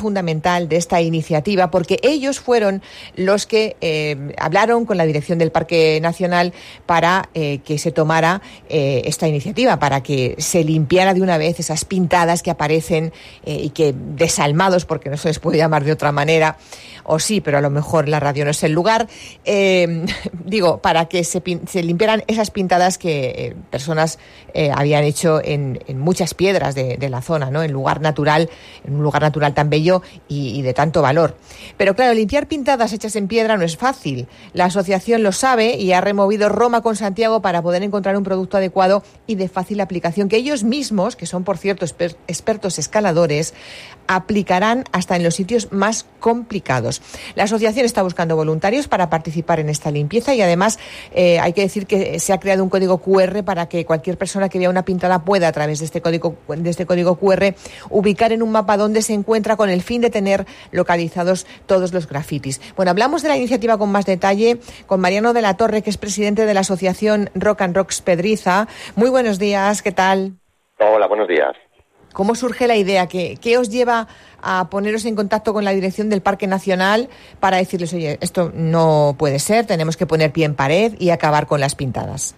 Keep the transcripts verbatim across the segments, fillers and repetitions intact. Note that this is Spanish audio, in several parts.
fundamental de esta iniciativa, porque ellos fueron los que eh, hablaron con la dirección del Parque Nacional para eh, que se tomara eh, esta iniciativa, para que se limpiara de una vez esas pintadas que aparecen eh, y que desalmados, porque no se les puede llamar de otra manera, o sí, pero a lo mejor la radio no es el lugar, eh, digo, para que se, pin- se limpiaran esas pintadas que eh, personas eh, habían hecho en, en muchas piedras de, de la zona, ¿no? En lugar natural, en un lugar natural tan bello y, y de tanto valor. Pero claro, limpiar pintadas hechas en piedra no es fácil. La asociación lo sabe y ha removido Roma con Santiago para poder encontrar un producto adecuado y de fácil aplicación que ellos mismos, que son por cierto exper- expertos escaladores, aplicarán hasta en los sitios más complicados. La asociación está buscando voluntarios para participar en esta limpieza y además eh, hay que decir que se ha creado un código cu erre para que cualquier persona que vea una pintada pueda a través de este código de este código cu erre ubicar en un mapa dónde se encuentra con el fin de tener localizados todos los grafitis. Bueno, hablamos de la iniciativa con más detalle con Mariano de la Torre, que es presidente de la asociación Rock and Rocks Pedriza. Muy buenos días, ¿qué tal? Hola, buenos días. ¿Cómo surge la idea? ¿Qué, qué os lleva a poneros en contacto con la dirección del Parque Nacional para decirles, oye, esto no puede ser, tenemos que poner pie en pared y acabar con las pintadas?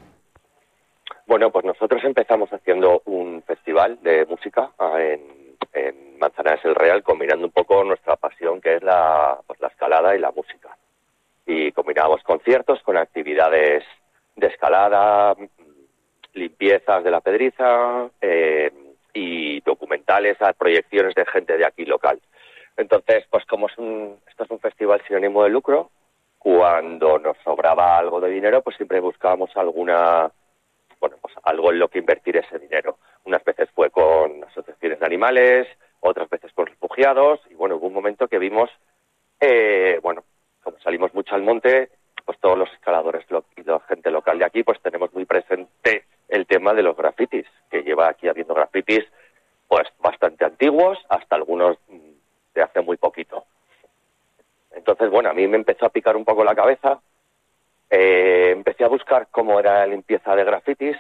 Bueno, pues nosotros empezamos haciendo un festival de música en, en Manzanares el Real, combinando un poco nuestra pasión, que es la, pues, la escalada y la música. Y combinábamos conciertos con actividades de escalada, limpiezas de la Pedriza, eh, y documentales a proyecciones de gente de aquí local. Entonces, pues como es un, esto es un festival sin ánimo de lucro, cuando nos sobraba algo de dinero, pues siempre buscábamos alguna, bueno, pues algo en lo que invertir ese dinero. Unas veces fue con asociaciones de animales, otras veces con refugiados, y bueno, hubo un momento que vimos, eh, bueno, como salimos mucho al monte, pues todos los escaladores lo, y la gente local de aquí, pues tenemos muy presente el tema de los grafitis, que lleva aquí habiendo grafitis pues bastante antiguos, hasta algunos de hace muy poquito. Entonces, bueno, a mí me empezó a picar un poco la cabeza, eh, empecé a buscar cómo era la limpieza de grafitis.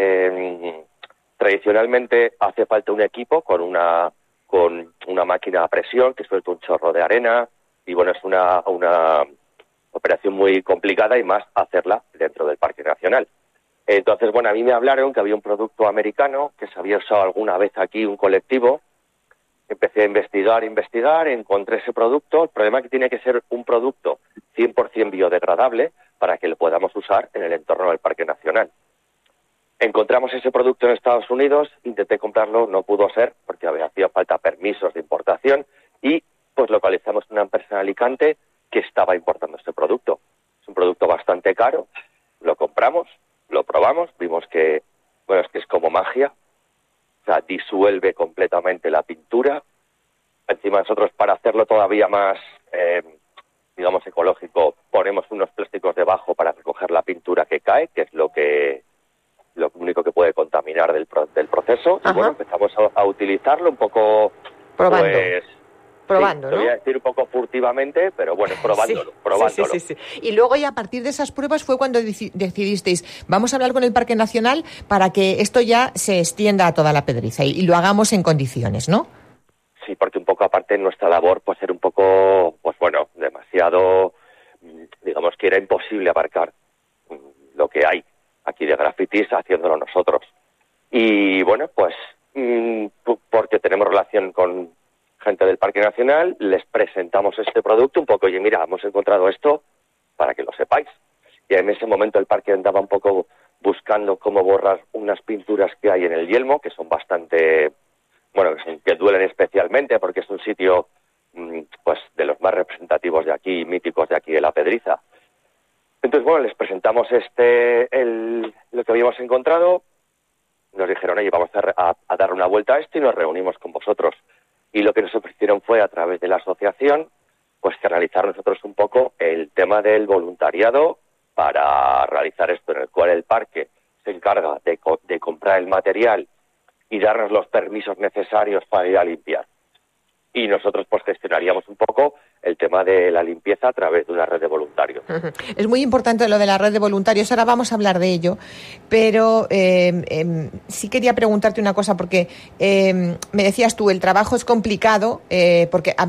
Eh, tradicionalmente hace falta un equipo con una con una máquina a presión que suelta un chorro de arena, y bueno, es una, una operación muy complicada y más hacerla dentro del Parque Nacional. Entonces, bueno, a mí me hablaron que había un producto americano que se había usado alguna vez aquí, un colectivo. Empecé a investigar, investigar, encontré ese producto. El problema es que tiene que ser un producto cien por ciento biodegradable para que lo podamos usar en el entorno del Parque Nacional. Encontramos ese producto en Estados Unidos, intenté comprarlo, no pudo ser porque hacía falta permisos de importación y pues localizamos una empresa en Alicante que estaba importando este producto. Es un producto bastante caro, lo compramos, lo probamos, vimos que, bueno, es que es como magia, o sea, disuelve completamente la pintura. Encima nosotros, para hacerlo todavía más, eh, digamos, ecológico, ponemos unos plásticos debajo para recoger la pintura que cae, que es lo que lo único que puede contaminar del, pro, del proceso. Ajá. Y bueno, empezamos a, a utilizarlo un poco, probando. pues... Probando, sí, ¿no? Te voy a decir un poco furtivamente, pero bueno, probándolo, sí, probándolo. Sí, sí, sí, sí. Y luego ya a partir de esas pruebas fue cuando deci- decidisteis, vamos a hablar con el Parque Nacional para que esto ya se extienda a toda la Pedriza y, y lo hagamos en condiciones, ¿no? Sí, porque un poco aparte nuestra labor puede ser un poco, pues bueno, demasiado, digamos que era imposible abarcar lo que hay aquí de grafitis haciéndolo nosotros. Y bueno, pues porque tenemos relación con gente del Parque Nacional, les presentamos este producto un poco, oye, mira, hemos encontrado esto para que lo sepáis. Y en ese momento el parque andaba un poco buscando cómo borrar unas pinturas que hay en el Yelmo, que son bastante, bueno, que, son, que duelen especialmente porque es un sitio, pues, de los más representativos de aquí, míticos de aquí de la Pedriza. Entonces, bueno, les presentamos este, el, lo que habíamos encontrado, nos dijeron, oye, vamos a, a, a dar una vuelta a esto y nos reunimos con vosotros. Y lo que nos ofrecieron fue, a través de la asociación, pues que realizar nosotros un poco el tema del voluntariado para realizar esto, en el cual el parque se encarga de, co- de comprar el material y darnos los permisos necesarios para ir a limpiar. Y nosotros pues gestionaríamos un poco el tema de la limpieza a través de una red de voluntarios. Es muy importante lo de la red de voluntarios, ahora vamos a hablar de ello, pero eh, eh, sí quería preguntarte una cosa, porque eh, me decías tú, el trabajo es complicado, eh, porque...